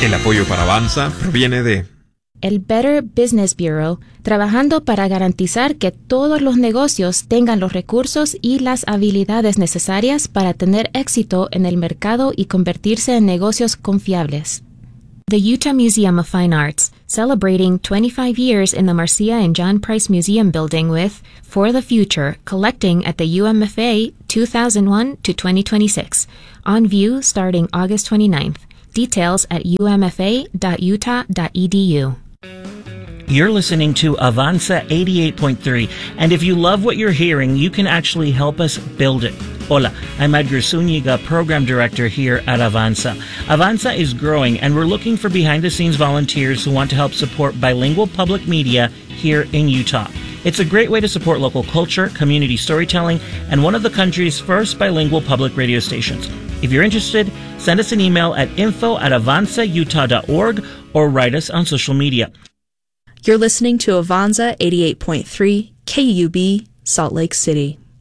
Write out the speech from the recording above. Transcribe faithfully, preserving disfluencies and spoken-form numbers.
El apoyo para Avanza proviene de el Better Business Bureau, trabajando para garantizar que todos los negocios tengan los recursos y las habilidades necesarias para tener éxito en el mercado y convertirse en negocios confiables. The Utah Museum of Fine Arts, celebrating twenty-five years in the Marcia and John Price Museum building with For the Future, collecting at the U M F A two thousand one to twenty twenty-six, on view starting August twenty-ninth. Details at u m f a dot utah dot e d u. You're listening to Avanza eighty-eight point three, and if you love what you're hearing, you can actually help us build it. Hola, I'm Edgar Zuniga, Program Director here at Avanza. Avanza is growing, and we're looking for behind-the-scenes volunteers who want to help support bilingual public media here in Utah. It's a great way to support local culture, community storytelling, and one of the country's first bilingual public radio stations. If you're interested, send us an email at info at avanza utah dot org or write us on social media. You're listening to Avanza eighty-eight point three, K U B, Salt Lake City.